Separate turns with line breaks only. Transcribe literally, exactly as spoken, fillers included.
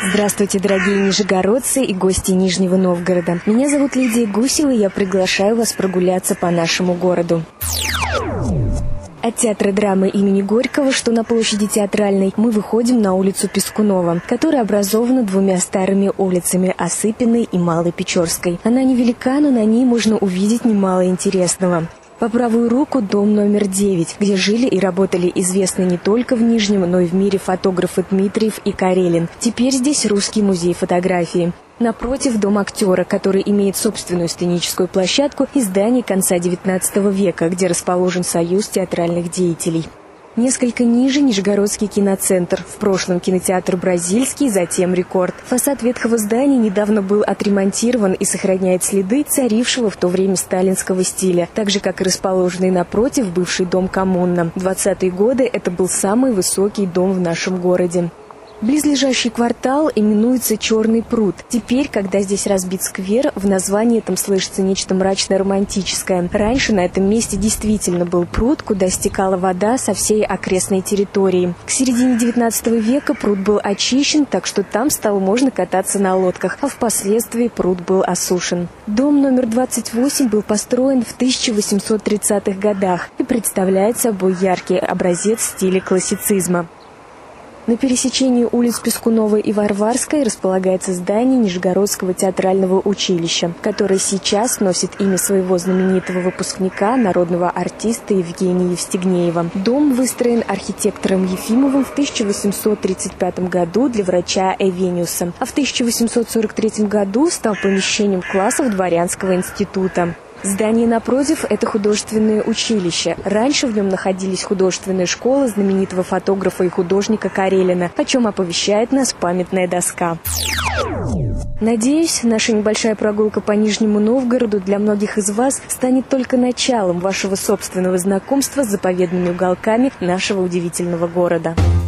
Здравствуйте, дорогие нижегородцы и гости Нижнего Новгорода. Меня зовут Лидия Гусева, и я приглашаю вас прогуляться по нашему городу. От театра драмы имени Горького, что на площади Театральной, мы выходим на улицу Пискунова, которая образована двумя старыми улицами – Осыпиной и Малой Печорской. Она невелика, но на ней можно увидеть немало интересного. По правую руку дом номер девять, где жили и работали известные не только в Нижнем, но и в мире фотографы Дмитриев и Карелин. Теперь здесь Русский музей фотографии. Напротив дом актера, который имеет собственную сценическую площадку и здание конца девятнадцатого века, где расположен Союз театральных деятелей. Несколько ниже Нижегородский киноцентр, в прошлом кинотеатр «Бразильский», затем «Рекорд». Фасад ветхого здания недавно был отремонтирован и сохраняет следы царившего в то время сталинского стиля, так же, как и расположенный напротив бывший дом коммуна. В двадцатые годы это был самый высокий дом в нашем городе. Близлежащий квартал именуется Черный пруд. Теперь, когда здесь разбит сквер, в названии этом слышится нечто мрачно-романтическое. Раньше на этом месте действительно был пруд, куда стекала вода со всей окрестной территории. К середине девятнадцатого века пруд был очищен, так что там стало можно кататься на лодках, а впоследствии пруд был осушен. Дом номер двадцать восемь был построен в тысяча восемьсот тридцатых годах и представляет собой яркий образец стиля классицизма. На пересечении улиц Пискуновой и Варварской располагается здание Нижегородского театрального училища, которое сейчас носит имя своего знаменитого выпускника, народного артиста Евгения Евстигнеева. Дом выстроен архитектором Ефимовым в тысяча восемьсот тридцать пятом году для врача Эвениуса, а в тысяча восемьсот сорок третьем году стал помещением классов Дворянского института. Здание напротив – это художественное училище. Раньше в нем находились художественная школа знаменитого фотографа и художника Карелина, о чем оповещает нас памятная доска. Надеюсь, наша небольшая прогулка по Нижнему Новгороду для многих из вас станет только началом вашего собственного знакомства с заповедными уголками нашего удивительного города.